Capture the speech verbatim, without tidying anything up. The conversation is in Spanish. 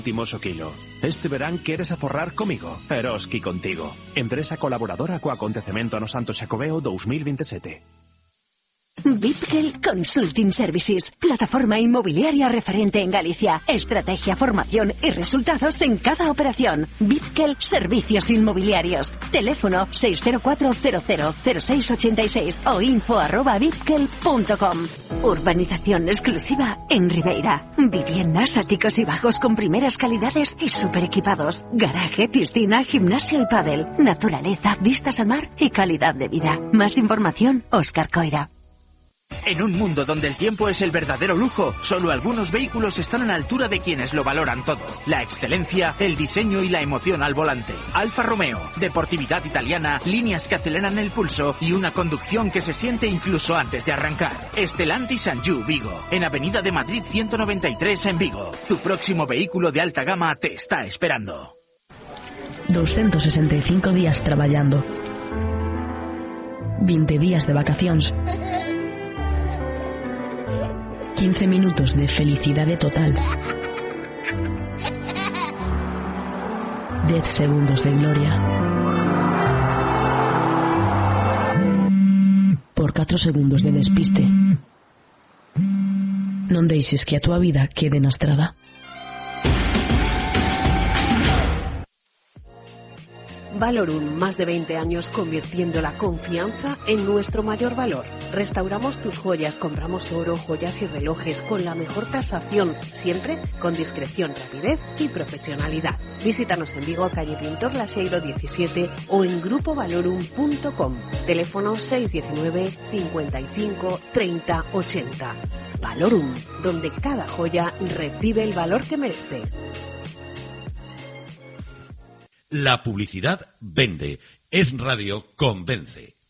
céntimos o kilo. Este verán queres aforrar comigo? Eroski contigo. Empresa colaboradora co acontecemento ano Santo Xacobeo dos mil veintisiete. Bitgel Consulting Services, plataforma inmobiliaria referente en Galicia. Estrategia, formación y resultados en cada operación. Bitgel Servicios Inmobiliarios. Teléfono seis cero cuatro cero cero cero seis ocho seis o info arroba bitgel punto com. Urbanización exclusiva en Ribeira. Viviendas, áticos y bajos con primeras calidades y super equipados. Garaje, piscina, gimnasio y pádel. Naturaleza, vistas al mar y calidad de vida. Más información, Óscar Coira. En un mundo donde el tiempo es el verdadero lujo, solo algunos vehículos están a la altura de quienes lo valoran todo. La excelencia, el diseño y la emoción al volante. Alfa Romeo, deportividad italiana, líneas que aceleran el pulso y una conducción que se siente incluso antes de arrancar. Stellantis Anjou Vigo, en Avenida de Madrid ciento noventa y tres en Vigo. Tu próximo vehículo de alta gama te está esperando. doscientos sesenta y cinco días traballando. veinte días de vacacións. quince minutos de felicidade total. diez segundos de gloria. Por catro segundos de despiste. Non deixes que a túa vida quede na estrada. Valorum, más de veinte años convirtiendo la confianza en nuestro mayor valor. Restauramos tus joyas, compramos oro, joyas y relojes con la mejor tasación, siempre con discreción, rapidez y profesionalidad. Visítanos en Vigo, calle Pintor Laxeiro diecisiete o en grupo valorum punto com. Teléfono seis uno nueve, cincuenta y cinco, treinta, ochenta. Valorum, donde cada joya recibe el valor que merece. La publicidad vende. Es Radio Convence.